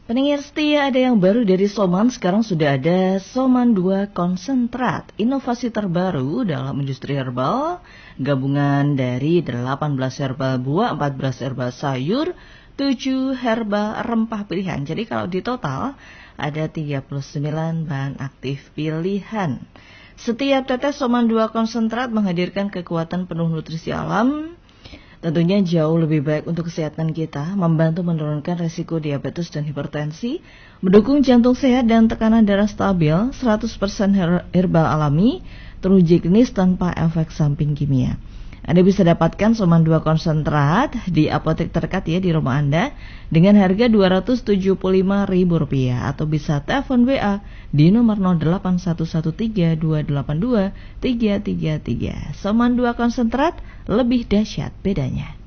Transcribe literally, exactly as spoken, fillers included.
Pendengar setia, ada yang baru dari Soman. Sekarang sudah ada Soman dua Konsentrat, inovasi terbaru dalam industri herbal, gabungan dari delapan belas herbal buah, empat belas herbal sayur, tujuh herbal rempah pilihan. Jadi kalau di total ada tiga puluh sembilan bahan aktif pilihan. Setiap tetes Soman dua Konsentrat menghadirkan kekuatan penuh nutrisi alam. Tentunya jauh lebih baik untuk kesehatan kita, membantu menurunkan resiko diabetes dan hipertensi, mendukung jantung sehat dan tekanan darah stabil, seratus persen herbal alami, teruji klinis tanpa efek samping kimia. Anda bisa dapatkan Soman dua Konsentrat di apotek terdekat ya di rumah Anda dengan harga dua ratus tujuh puluh lima ribu rupiah atau bisa telepon W A di nomor nol delapan satu satu tiga dua delapan dua tiga tiga tiga. Soman dua Konsentrat, lebih dahsyat bedanya.